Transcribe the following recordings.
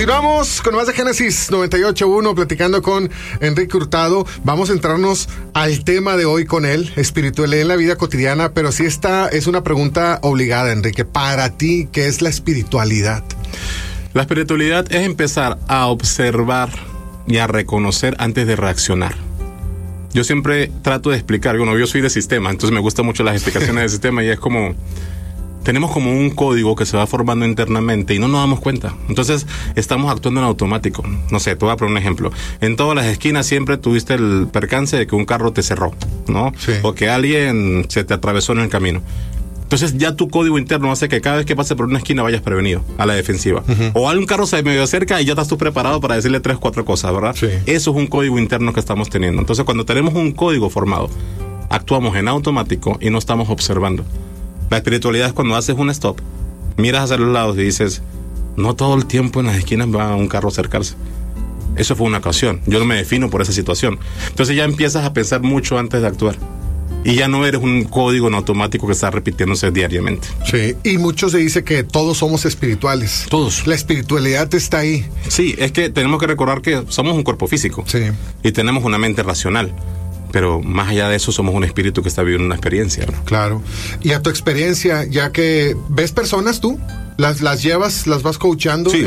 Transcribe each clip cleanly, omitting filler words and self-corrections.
Continuamos con más de Génesis 98.1, platicando con Enrique Hurtado. Vamos a entrarnos al tema de hoy con él, espiritualidad en la vida cotidiana, pero sí esta es una pregunta obligada, Enrique. Para ti, ¿qué es la espiritualidad? La espiritualidad es empezar a observar y a reconocer antes de reaccionar. Yo siempre trato de explicar, bueno, yo soy de sistema, entonces me gustan mucho las explicaciones del sistema y es como... Tenemos como un código que se va formando internamente y no nos damos cuenta. Entonces, estamos actuando en automático. No sé, te voy a poner un ejemplo. En todas las esquinas siempre tuviste el percance de que un carro te cerró, ¿no? Sí. O que alguien se te atravesó en el camino. Entonces, ya tu código interno hace que cada vez que pases por una esquina vayas prevenido, a la defensiva. Uh-huh. O algún carro se medio acerca y ya estás tú preparado para decirle 3 o 4 cosas, ¿verdad? Sí. Eso es un código interno que estamos teniendo. Entonces, cuando tenemos un código formado, actuamos en automático y no estamos observando. La espiritualidad es cuando haces un stop, miras hacia los lados y dices, no todo el tiempo en las esquinas va un carro a acercarse. Eso fue una ocasión. Yo no me defino por esa situación. Entonces ya empiezas a pensar mucho antes de actuar. Y ya no eres un código en automático que está repitiéndose diariamente. Sí, y mucho se dice que todos somos espirituales. Todos. La espiritualidad está ahí. Sí, es que tenemos que recordar que somos un cuerpo físico. Sí. Y tenemos una mente racional. Pero más allá de eso, somos un espíritu que está viviendo una experiencia, ¿no? Claro. Y a tu experiencia, ya que ves personas tú, las llevas, las vas coachando, sí.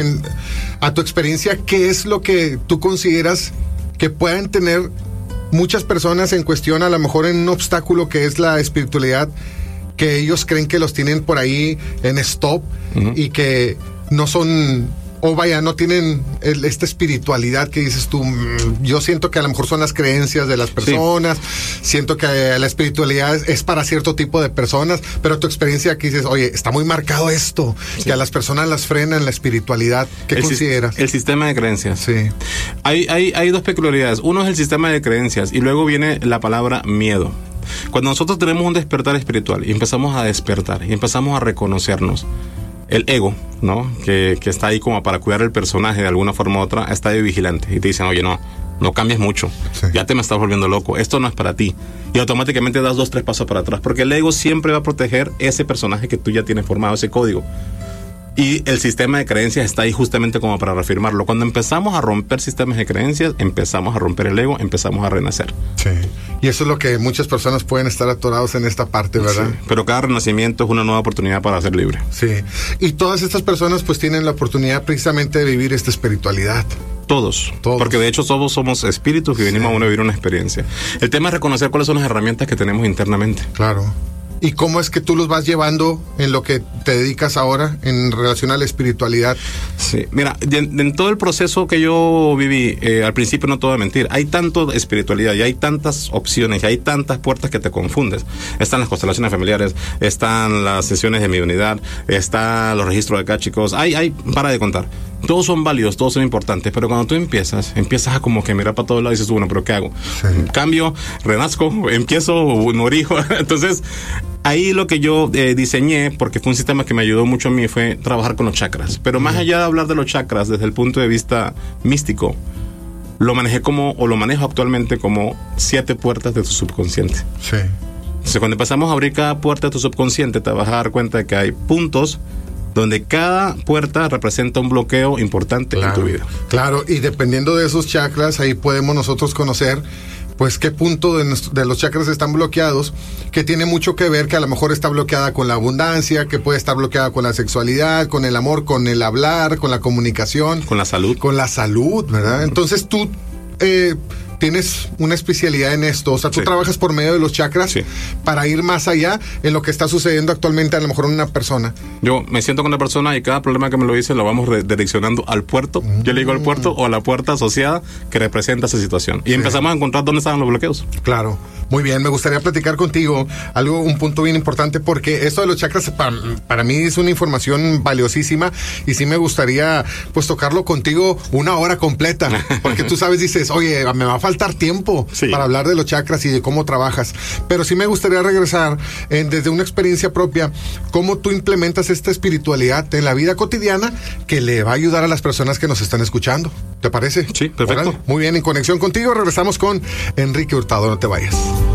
A tu experiencia, ¿qué es lo que tú consideras que puedan tener muchas personas en cuestión, a lo mejor en un obstáculo que es la espiritualidad, que ellos creen que los tienen por ahí en stop, uh-huh, y que no son... O vaya, no tienen esta espiritualidad que dices tú? Yo siento que a lo mejor son las creencias de las personas, sí. Siento que la espiritualidad es para cierto tipo de personas, pero tu experiencia aquí dices, oye, está muy marcado esto, sí, que a las personas las frenan la espiritualidad. ¿Qué consideras? El sistema de creencias. Sí. Hay dos peculiaridades. Uno es el sistema de creencias y luego viene la palabra miedo. Cuando nosotros tenemos un despertar espiritual y empezamos a despertar y empezamos a reconocernos, el ego, ¿no? Que está ahí como para cuidar el personaje de alguna forma u otra, está de vigilante y te dicen, oye, no cambies mucho, sí, ya te me estás volviendo loco, esto no es para ti. Y automáticamente das 2, 3 pasos para atrás, porque el ego siempre va a proteger ese personaje que tú ya tienes formado, ese código. Y el sistema de creencias está ahí justamente como para reafirmarlo. Cuando empezamos a romper sistemas de creencias, empezamos a romper el ego, empezamos a renacer. Sí. Y eso es lo que muchas personas pueden estar atorados en esta parte, ¿verdad? Sí. Pero cada renacimiento es una nueva oportunidad para ser libre. Sí. Y todas estas personas pues tienen la oportunidad precisamente de vivir esta espiritualidad. Todos. Porque de hecho todos somos espíritus que venimos a vivir una experiencia. El tema es reconocer cuáles son las herramientas que tenemos internamente. Claro. ¿Y cómo es que tú los vas llevando en lo que te dedicas ahora en relación a la espiritualidad? Sí, mira, en todo el proceso que yo viví, al principio no te voy a mentir, hay tanto espiritualidad y hay tantas opciones y hay tantas puertas que te confundes. Están las constelaciones familiares, están las sesiones de mediunidad, están los registros de acá, chicos, hay para de contar. Todos son válidos, todos son importantes, pero cuando tú empiezas a como que mirar para todos lados y dices, bueno, ¿pero qué hago? Sí. Cambio, renazco, empiezo, morijo. Entonces, ahí lo que yo diseñé, porque fue un sistema que me ayudó mucho a mí, fue trabajar con los chakras. Pero más allá de hablar de los chakras desde el punto de vista místico, lo manejo actualmente como 7 puertas de tu subconsciente. Sí. Entonces, cuando empezamos a abrir cada puerta de tu subconsciente, te vas a dar cuenta de que hay puntos donde cada puerta representa un bloqueo importante, claro, en tu vida. Claro, y dependiendo de esos chakras, ahí podemos nosotros conocer pues qué punto de los chakras están bloqueados, que tiene mucho que ver, que a lo mejor está bloqueada con la abundancia, que puede estar bloqueada con la sexualidad, con el amor, con el hablar, con la comunicación. Con la salud. Con la salud, ¿verdad? Entonces tú tienes una especialidad en esto, o sea, tú, sí, trabajas por medio de los chakras, sí, para ir más allá en lo que está sucediendo actualmente a lo mejor en una persona. Yo me siento con una persona y cada problema que me lo dice lo vamos direccionando al puerto, yo le digo al puerto o a la puerta asociada que representa esa situación y, sí, empezamos a encontrar dónde estaban los bloqueos. Claro, muy bien, me gustaría platicar contigo un punto bien importante, porque esto de los chakras para mí es una información valiosísima y sí me gustaría pues tocarlo contigo 1 hora completa, porque tú sabes, dices, oye, me va a faltar tiempo, sí, para hablar de los chakras y de cómo trabajas, pero sí me gustaría regresar desde una experiencia propia, cómo tú implementas esta espiritualidad en la vida cotidiana que le va a ayudar a las personas que nos están escuchando. ¿Te parece? Sí, perfecto. Órale, muy bien, en conexión contigo regresamos con Enrique Hurtado, no te vayas.